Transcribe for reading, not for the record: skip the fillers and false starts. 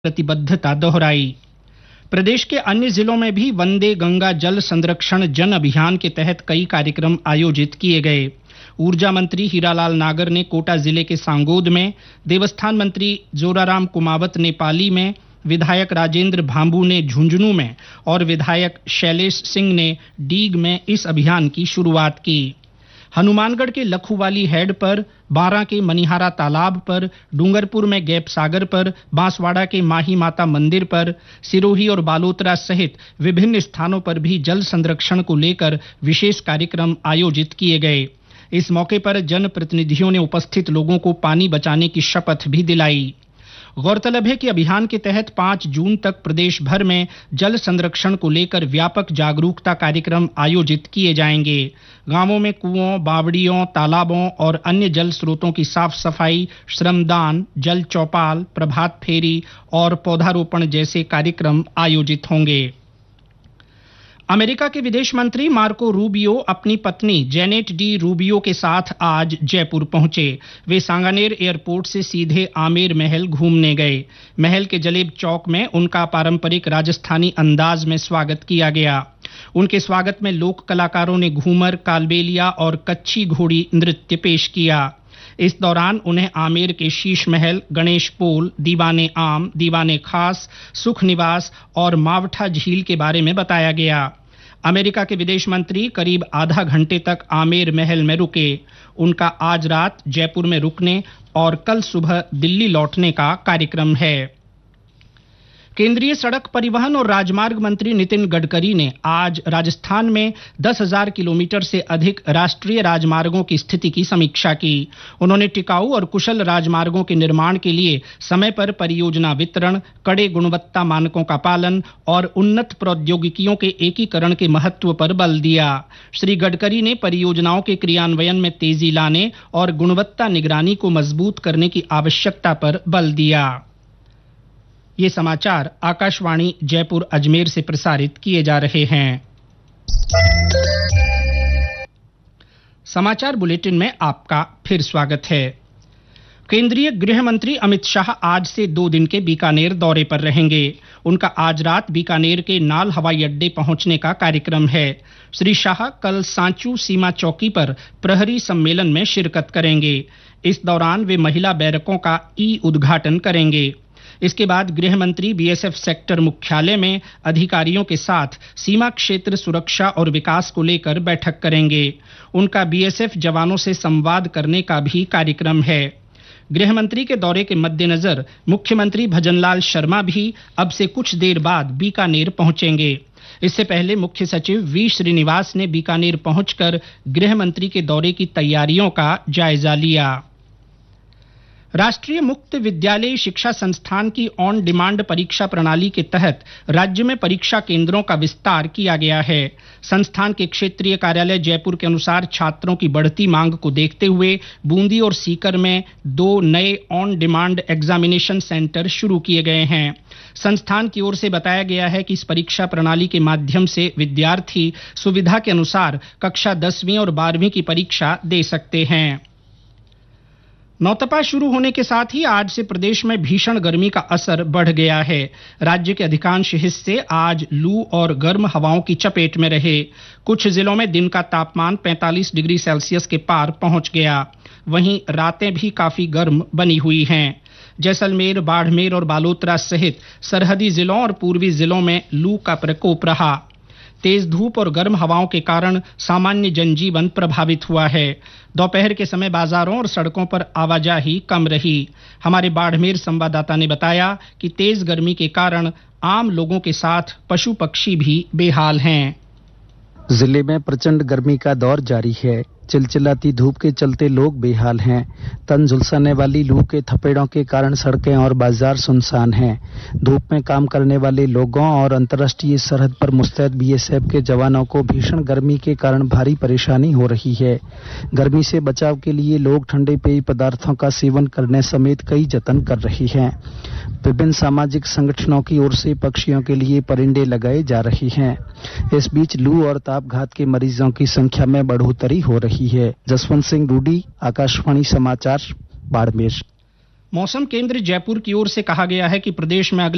प्रतिबद्धता दोहराई। प्रदेश के अन्य जिलों में भी वंदे गंगा जल संरक्षण जन अभियान के तहत कई कार्यक्रम आयोजित किए गए। ऊर्जा मंत्री हीरालाल नागर ने कोटा जिले के सांगोद में, देवस्थान मंत्री जोराराम कुमावत ने पाली में, विधायक राजेंद्र भांबू ने झुंझुनू में और विधायक शैलेश सिंह ने डीग में इस अभियान की शुरुआत की। हनुमानगढ़ के लखुवाली हेड पर, बारां के मनिहारा तालाब पर, डूंगरपुर में गैप सागर पर, बांसवाड़ा के माही माता मंदिर पर, सिरोही और बालोतरा सहित विभिन्न स्थानों पर भी जल संरक्षण को लेकर विशेष कार्यक्रम आयोजित किए गए। इस मौके पर जनप्रतिनिधियों ने उपस्थित लोगों को पानी बचाने की शपथ भी दिलाई। गौरतलब है कि अभियान के तहत 5 जून तक प्रदेश भर में जल संरक्षण को लेकर व्यापक जागरूकता कार्यक्रम आयोजित किए जाएंगे। गांवों में कुओं, बावड़ियों, तालाबों और अन्य जल स्रोतों की साफ सफाई, श्रमदान, जल चौपाल, प्रभात फेरी और पौधारोपण जैसे कार्यक्रम आयोजित होंगे। अमेरिका के विदेश मंत्री मार्को रूबियो अपनी पत्नी जेनेट डी रूबियो के साथ आज जयपुर पहुंचे। वे सांगानेर एयरपोर्ट से सीधे आमेर महल घूमने गए। महल के जलेब चौक में उनका पारंपरिक राजस्थानी अंदाज में स्वागत किया गया। उनके स्वागत में लोक कलाकारों ने घूमर, कालबेलिया और कच्छी घोड़ी नृत्य पेश किया। इस दौरान उन्हें आमेर के शीश महल, गणेश पोल, दीवाने आम, दीवाने खास, सुख निवास और मावठा झील के बारे में बताया गया। अमेरिका के विदेश मंत्री करीब आधा घंटे तक आमेर महल में रुके। उनका आज रात जयपुर में रुकने और कल सुबह दिल्ली लौटने का कार्यक्रम है। केंद्रीय सड़क परिवहन और राजमार्ग मंत्री नितिन गडकरी ने आज राजस्थान में 10,000 किलोमीटर से अधिक राष्ट्रीय राजमार्गों की स्थिति की समीक्षा की। उन्होंने टिकाऊ और कुशल राजमार्गों के निर्माण के लिए समय पर परियोजना वितरण, कड़े गुणवत्ता मानकों का पालन और उन्नत प्रौद्योगिकियों के एकीकरण के महत्व पर बल दिया। श्री गडकरी ने परियोजनाओं के क्रियान्वयन में तेजी लाने और गुणवत्ता निगरानी को मजबूत करने की आवश्यकता पर बल दिया। ये समाचार आकाशवाणी जयपुर अजमेर से प्रसारित किए जा रहे हैं। समाचार बुलेटिन में आपका फिर स्वागत है। केंद्रीय गृह मंत्री अमित शाह आज से 2 दिन के बीकानेर दौरे पर रहेंगे। उनका आज रात बीकानेर के नाल हवाई अड्डे पहुंचने का कार्यक्रम है। श्री शाह कल सांचू सीमा चौकी पर प्रहरी सम्मेलन में शिरकत करेंगे। इस दौरान वे महिला बैरकों का उद्घाटन करेंगे। इसके बाद गृह मंत्री बीएसएफ सेक्टर मुख्यालय में अधिकारियों के साथ सीमा क्षेत्र सुरक्षा और विकास को लेकर बैठक करेंगे। उनका बीएसएफ जवानों से संवाद करने का भी कार्यक्रम है। गृह मंत्री के दौरे के मद्देनजर मुख्यमंत्री भजनलाल शर्मा भी अब से कुछ देर बाद बीकानेर पहुंचेंगे। इससे पहले मुख्य सचिव वी श्रीनिवास ने बीकानेर पहुंचकर गृह मंत्री के दौरे की तैयारियों का जायजा लिया। राष्ट्रीय मुक्त विद्यालय शिक्षा संस्थान की ऑन डिमांड परीक्षा प्रणाली के तहत राज्य में परीक्षा केंद्रों का विस्तार किया गया है। संस्थान के क्षेत्रीय कार्यालय जयपुर के अनुसार छात्रों की बढ़ती मांग को देखते हुए बूंदी और सीकर में 2 नए ऑन डिमांड एग्जामिनेशन सेंटर शुरू किए गए हैं। संस्थान की ओर से बताया गया है कि इस परीक्षा प्रणाली के माध्यम से विद्यार्थी सुविधा के अनुसार कक्षा 10वीं और 12वीं की परीक्षा दे सकते हैं। नौतपा शुरू होने के साथ ही आज से प्रदेश में भीषण गर्मी का असर बढ़ गया है। राज्य के अधिकांश हिस्से आज लू और गर्म हवाओं की चपेट में रहे। कुछ जिलों में दिन का तापमान 45 डिग्री सेल्सियस के पार पहुंच गया। वहीं रातें भी काफी गर्म बनी हुई हैं। जैसलमेर, बाड़मेर और बालोतरा सहित सरहदी जिलों और पूर्वी जिलों में लू का प्रकोप रहा। तेज धूप और गर्म हवाओं के कारण सामान्य जनजीवन प्रभावित हुआ है। दोपहर के समय बाजारों और सड़कों पर आवाजाही कम रही। हमारे बाड़मेर संवाददाता ने बताया कि तेज गर्मी के कारण आम लोगों के साथ पशु पक्षी भी बेहाल हैं। जिले में प्रचंड गर्मी का दौर जारी है। चिलचिलाती धूप के चलते लोग बेहाल हैं। तन झुलसाने वाली लू के थपेड़ों के कारण सड़कें और बाजार सुनसान हैं। धूप में काम करने वाले लोगों और अंतर्राष्ट्रीय सरहद पर मुस्तैद बीएसएफ के जवानों को भीषण गर्मी के कारण भारी परेशानी हो रही है। गर्मी से बचाव के लिए लोग ठंडे पेय पदार्थों का सेवन करने समेत कई जतन कर रहे हैं। विभिन्न सामाजिक संगठनों की ओर से पक्षियों के लिए परिंदे लगाए जा रही हैं। इस बीच लू और तापघात के मरीजों की संख्या में बढ़ोतरी हो रही है। जसवंत सिंह रूडी, आकाशवाणी समाचार, बाड़मेर। मौसम केंद्र जयपुर की ओर से कहा गया है कि प्रदेश में अगले